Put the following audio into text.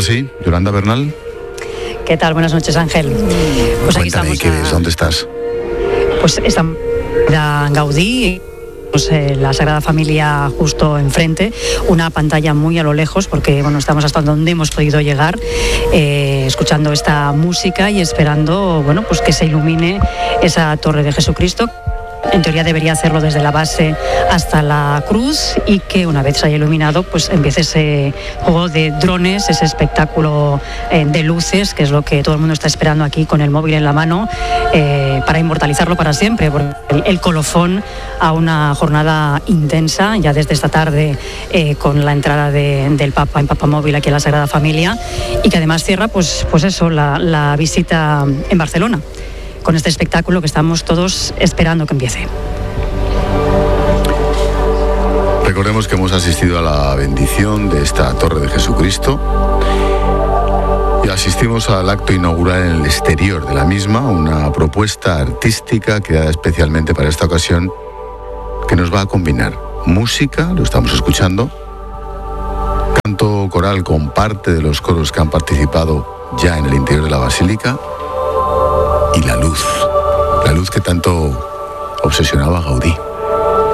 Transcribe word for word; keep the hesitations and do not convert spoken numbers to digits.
Ahora sí, Yolanda Bernal. ¿Qué tal? Buenas noches, Ángel. Pues aquí Cuéntame, estamos. ¿qué ves? ¿Dónde estás? Pues estamos en Gaudí, pues, eh, la Sagrada Familia justo enfrente, una pantalla muy a lo lejos, porque bueno, estamos hasta donde hemos podido llegar, eh, escuchando esta música y esperando, bueno, pues que se ilumine esa Torre de Jesucristo. En teoría debería hacerlo desde la base hasta la cruz y que una vez se haya iluminado, pues empiece ese juego de drones, ese espectáculo eh, de luces, que es lo que todo el mundo está esperando aquí con el móvil en la mano, eh, para inmortalizarlo para siempre, porque el, el colofón a una jornada intensa, ya desde esta tarde, eh, con la entrada de, del Papa en Papamóvil aquí a la Sagrada Familia, y que además cierra, pues, pues eso, la, la visita en Barcelona, con este espectáculo que estamos todos esperando que empiece. Recordemos que hemos asistido a la bendición de esta Torre de Jesucristo y asistimos al acto inaugural en el exterior de la misma, una propuesta artística creada especialmente para esta ocasión que nos va a combinar música, lo estamos escuchando, canto coral con parte de los coros que han participado ya en el interior de la basílica, y la luz, la luz que tanto obsesionaba a Gaudí.